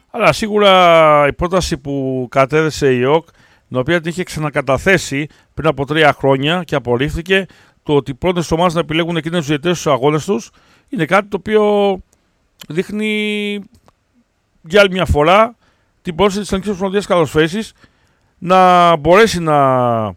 Αλλά σίγουρα η πρόταση που κατέθεσε η ΕΟΚ, την οποία την είχε ξανακαταθέσει πριν από 3 χρόνια και απορρίφθηκε, το ότι οι πρώτες ομάδες να επιλέγουν εκείνες τους διαιτητές στους αγώνες τους, είναι κάτι το οποίο δείχνει για άλλη μια φορά την πρόταση της Ελληνικής Ομοσπονδίας Καλοσφαίρισης να μπορέσει να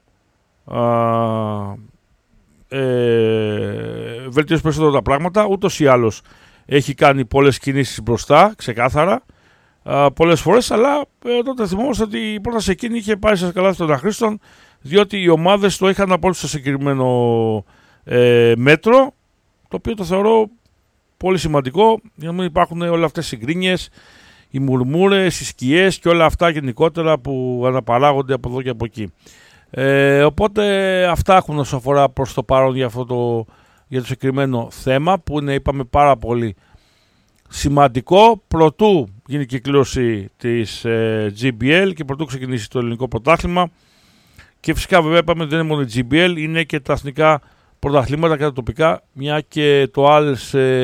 βελτιώσει περισσότερο τα πράγματα. Ούτως ή άλλως έχει κάνει πολλές κινήσεις μπροστά, ξεκάθαρα, πολλές φορές, αλλά τότε θυμόμαστε ότι η πρόταση εκείνη είχε πάει σε καλάθι των αχρήστων, διότι οι ομάδες το είχαν απόλυτα σε συγκεκριμένο μέτρο, το οποίο το θεωρώ πολύ σημαντικό, για να μην υπάρχουν όλες αυτές οι συγκρίνειες, οι μουρμούρες, οι σκιές και όλα αυτά γενικότερα που αναπαράγονται από εδώ και από εκεί. Οπότε αυτά έχουν όσο αφορά προς το παρόν για το συγκεκριμένο θέμα, που είναι, είπαμε, πάρα πολύ σημαντικό προτού γίνει η κυκλώση της GBL και προτού ξεκινήσει το ελληνικό πρωτάθλημα. Και φυσικά βέβαια είπαμε δεν είναι μόνο η GBL, είναι και τα εθνικά πρωταθλήματα και τα τοπικά, μια και το άλλο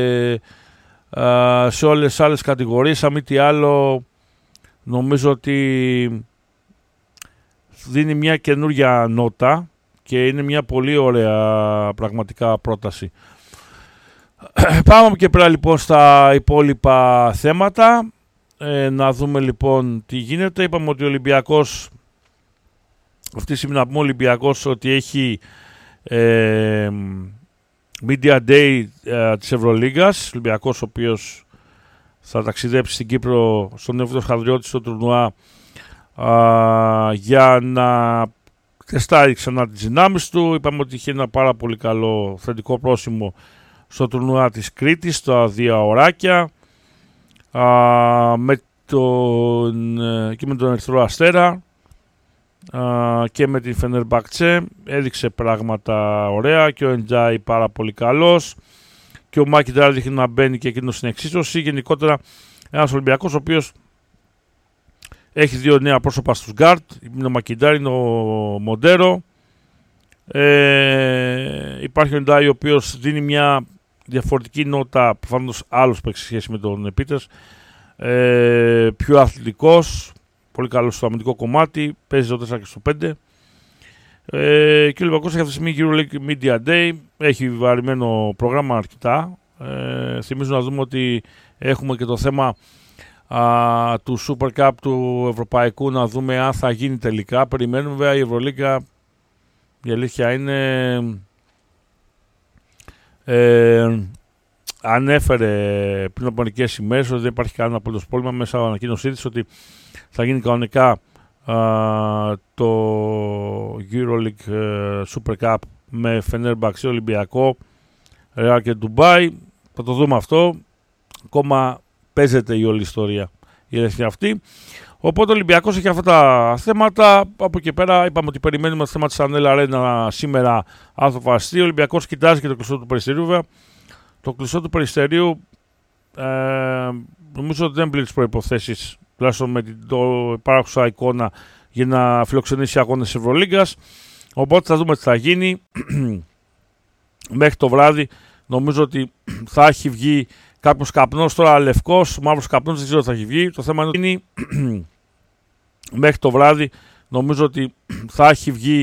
σε όλες τις άλλες κατηγορίες, αν μη τι άλλο, νομίζω ότι δίνει μια καινούργια νότα και είναι μια πολύ ωραία πραγματικά πρόταση. Πάμε και πέρα λοιπόν στα υπόλοιπα θέματα, να δούμε λοιπόν τι γίνεται. Είπαμε ότι ο Ολυμπιακός, αυτή τη στιγμή να πούμε Ολυμπιακός, ότι έχει Media Day της Ευρωλίγκας, Ολυμπιακός ο οποίος θα ταξιδέψει στην Κύπρο στον Εύδο Χαδριώτη στο τουρνουά για να τεστάρει ξανά τις δυνάμεις του. Είπαμε ότι είχε ένα πάρα πολύ καλό θετικό πρόσημο στο τουρνουά της Κρήτης, στα 2 ωράκια, και με τον Ερυθρό Αστέρα και με την Φενερμπαχτσέ. Έδειξε πράγματα ωραία και ο Εντζάι πάρα πολύ καλός και ο Μακιντάρ δείχνει να μπαίνει και εκείνος στην εξίσωση. Γενικότερα ένας Ολυμπιακός ο οποίος έχει 2 νέα πρόσωπα στους γκάρτ, είναι ο Μακιντάρ, είναι ο Μοντέρο. Υπάρχει ο Εντζάι ο οποίος δίνει μια διαφορετική νότα, προφανώς άλλος παίξει σχέση με τον Πίτερς, πιο αθλητικός, πολύ καλό στο αμυντικό κομμάτι, παίζει το 4 και στο 5. Και ο Ολυμπιακός έχει αυτή τη στιγμή EuroLeague Media Day, έχει βαρημένο πρόγραμμα αρκετά. Θυμίζω να δούμε ότι έχουμε και το θέμα του Super Cup του Ευρωπαϊκού, να δούμε αν θα γίνει τελικά. Περιμένουμε βέβαια η Ευρωλίγκα, η αλήθεια είναι, ανέφερε πριν από μερικές ημέρες ότι δεν υπάρχει κανένα απολύτως πρόβλημα μέσα από ανακοίνωσή της ότι θα γίνει κανονικά το EuroLeague Super Cup με Fenerbahçe, Ολυμπιακό, Real και Dubai. Θα το δούμε αυτό. Ακόμα παίζεται η όλη ιστορία, η αλήθεια αυτή. Οπότε ο Ολυμπιακός έχει αυτά τα θέματα. Από εκεί πέρα είπαμε ότι περιμένουμε το θέμα της Ανέλα Αρένα σήμερα, αν θα βαστεί. Ο Ολυμπιακός κοιτάζει και το κλειστό του Περιστερίου βέβαια. Το κλειστό του Περιστερίου νομίζω ότι δεν πλήρει τις προϋποθέσεις, τουλάχιστον με την υπάρχουσα εικόνα, για να φιλοξενήσει αγώνες της Ευρωλίγκας. Οπότε θα δούμε τι θα γίνει. Μέχρι το βράδυ νομίζω ότι θα έχει βγει κάποιος καπνός, τώρα λευκός, μαύρος καπνός, δεν ξέρω τι θα έχει βγει. Το θέμα είναι ότι μέχρι το βράδυ νομίζω ότι θα έχει βγει